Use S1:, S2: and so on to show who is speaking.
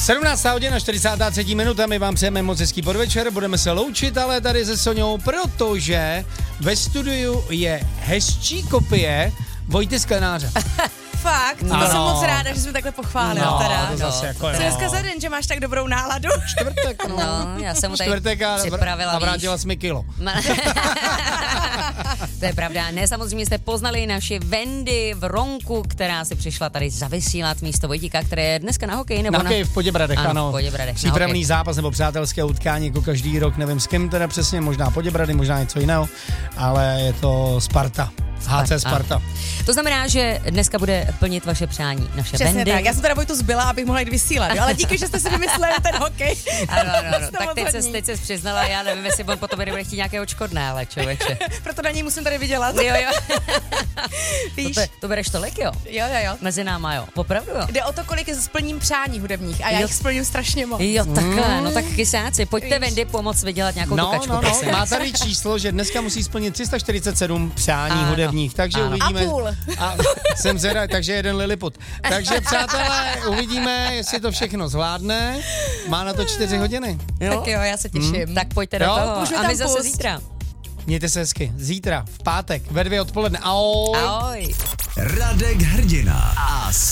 S1: 17. hodina, 43. minuta, my vám přejeme moc hezký podvečer, budeme se loučit, ale tady se Soňou, protože ve studiu je hezčí kopie Vojty Sklenáře.
S2: Fakt, to jsem moc ráda, že jsi mi takhle pochválil.
S1: No,
S2: teda.
S1: to zase jako
S2: Co dneska za den, že máš tak dobrou náladu?
S1: Čtvrtek,
S3: No, já jsem mu tady připravila,
S1: a vrátila jsi mi kilo.
S3: To je pravda. Ne, samozřejmě jste poznali naši Wendy Vronku, která si přišla tady zavysílat místo Vojtíka, které je dneska na hokej. Nebo
S1: na hokej v Poděbradech, ano.
S3: V Poděbradech,
S1: přípravný zápas nebo přátelské utkání jako každý rok, nevím s kým teda přesně, možná Poděbrady, možná něco jiného, ale je to Sparta. HC Sparta.
S3: To znamená, že dneska bude plnit vaše přání, naše
S2: Přesně
S3: Wendy.
S2: tak, já jsem teda Vojtu zbyla, abych mohla jít vysílat, jo? Ale díky, že jste si vymysleli ten hokej.
S3: Ano. Tak teď se přiznala, já nevím, jestli on potom bude chtít nějaké odškodné, ale člověče.
S2: Proto na něj musím tady vydělat.
S3: Jo.
S2: Víš?
S3: To bereš tolik, jo?
S2: Jo.
S3: Mezi náma, jo. Opravdu, jo.
S2: Jde o to, kolik splním přání hudebních a já jich splním strašně moc.
S3: Jo, takhle, no tak kysáci, pojďte Wendy pomoct vydělat nějakou tu kačku.
S1: No. Má tady číslo, že dneska musí splnit 347 přání hudebních, takže uvidíme.
S2: A půl.
S1: A jsem zvědavý, takže jeden Lilliput. Takže přátelé, uvidíme, jestli to všechno zvládne. Má na to 4 hodiny.
S3: Jo?
S2: Tak jo, já se těším.
S3: Tak pojďte do toho. A my zase zítra.
S1: Mějte se hezky. Zítra, v pátek, ve 2 odpoledne. Ahoj.
S3: Ahoj.
S4: Radek Hrdina a